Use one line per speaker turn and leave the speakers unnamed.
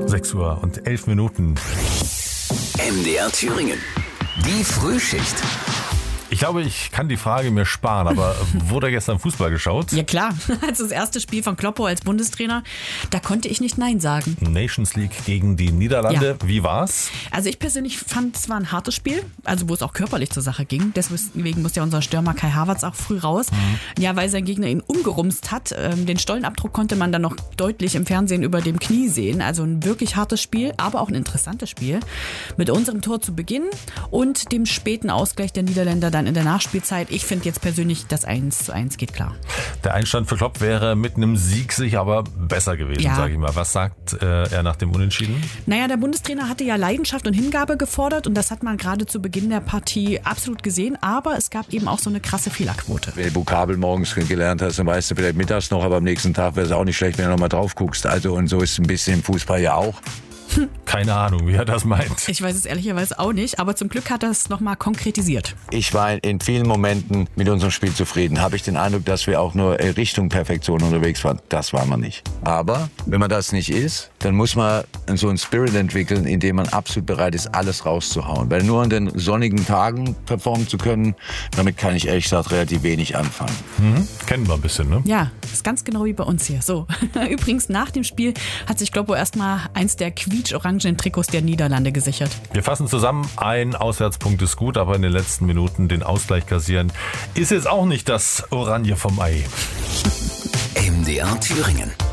6:11
MDR Thüringen. Die Frühschicht.
Ich glaube, ich kann die Frage mir sparen, aber wurde gestern Fußball geschaut?
Ja klar, also das erste Spiel von Kloppo als Bundestrainer, da konnte ich nicht Nein sagen.
Nations League gegen die Niederlande, ja. Wie war's?
Also ich persönlich fand, es war ein hartes Spiel, also wo es auch körperlich zur Sache ging. Deswegen musste ja unser Stürmer Kai Havertz auch früh raus. Ja, weil sein Gegner ihn umgerumst hat. Den Stollenabdruck konnte man dann noch deutlich im Fernsehen über dem Knie sehen. Also ein wirklich hartes Spiel, aber auch ein interessantes Spiel. Mit unserem Tor zu Beginn und dem späten Ausgleich der Niederländer dann in der Nachspielzeit. Ich finde jetzt persönlich, das 1:1 geht klar.
Der Einstand für Klopp wäre mit einem Sieg sicher aber besser gewesen,
ja.
Sage ich mal. Was sagt er nach dem Unentschieden?
Naja, der Bundestrainer hatte ja Leidenschaft und Hingabe gefordert und das hat man gerade zu Beginn der Partie absolut gesehen, aber es gab eben auch so eine krasse Fehlerquote.
Wenn du Vokabel morgens gelernt hast, dann weißt du vielleicht mittags noch, aber am nächsten Tag wäre es auch nicht schlecht, wenn du nochmal drauf guckst. Also und so ist es ein bisschen im Fußball ja auch.
Keine Ahnung, wie er das meint.
Ich weiß es ehrlicherweise auch nicht, aber zum Glück hat er es nochmal konkretisiert.
Ich war in vielen Momenten mit unserem Spiel zufrieden. Habe ich den Eindruck, dass wir auch nur Richtung Perfektion unterwegs waren. Das waren wir nicht. Aber wenn man das nicht ist, dann muss man so einen Spirit entwickeln, in dem man absolut bereit ist, alles rauszuhauen. Weil nur an den sonnigen Tagen performen zu können, damit kann ich ehrlich gesagt relativ wenig anfangen.
Kennen wir ein bisschen, ne?
Ja, ist ganz genau wie bei uns hier. So. Übrigens, nach dem Spiel hat sich Kloppo erstmal eins der quietsch-orangenen Trikots der Niederlande gesichert.
Wir fassen zusammen, ein Auswärtspunkt ist gut, aber in den letzten Minuten den Ausgleich kassieren ist jetzt auch nicht das Oranje vom Ei.
MDR Thüringen.